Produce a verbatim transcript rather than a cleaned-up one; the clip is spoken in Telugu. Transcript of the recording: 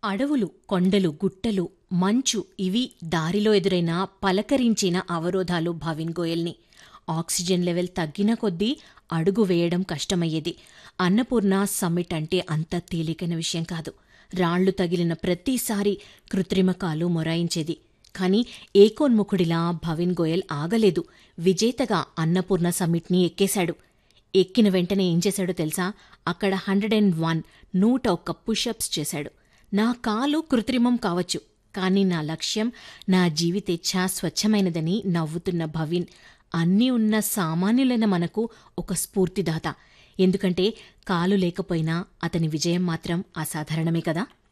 అడవులు, కొండలు, గుట్టలు, మంచు ఇవి దారిలో ఎదురైన పలకరించిన అవరోధాలు భవిన్ గోయల్ని. ఆక్సిజన్ లెవెల్ తగ్గిన కొద్దీ అడుగు వేయడం కష్టమయ్యేది. అన్నపూర్ణ సమ్మిట్ అంటే అంత తేలికైన విషయం కాదు. రాళ్లు తగిలిన ప్రతిసారి కృత్రిమ కాలు మొరాయించేది. కాని ఏకోన్ముఖుడిలా భవిన్ గోయల్ ఆగలేదు. విజేతగా అన్నపూర్ణ సమ్మిట్ని ఎక్కేశాడు. ఎక్కిన వెంటనే ఏం చేశాడో తెలుసా? అక్కడ హండ్రెడ్ అండ్ వన్ నూట ఒక్క పుషప్స్ చేశాడు. నా కాలు కృత్రిమం కావచ్చు, కాని నా లక్ష్యం, నా జీవితేచ్ఛ స్వచ్ఛమైనదని నవ్వుతున్న భవిన్ అన్నీ ఉన్న సామాన్యులైన మనకు ఒక స్ఫూర్తిదాత. ఎందుకంటే కాలు లేకపోయినా అతని విజయం మాత్రం అసాధారణమే కదా.